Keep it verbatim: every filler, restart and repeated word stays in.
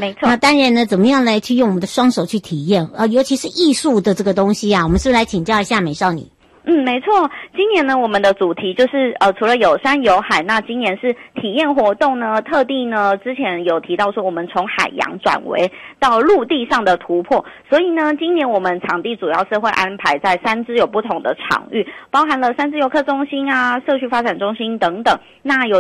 没错。 那当然呢，怎么样来去用我们的双手去体验？呃，尤其是艺术的这个东西啊，我们是不是来请教一下美少女？ 嗯，没错。今年呢，我们的主题就是呃，除了有山有海，那今年是体验活动呢，特地呢，之前有提到说我们从海洋转为到陆地上的突破，所以呢，今年我们场地主要是会安排在三支有不同的场域，包含了三支游客中心啊、社区发展中心等等。那有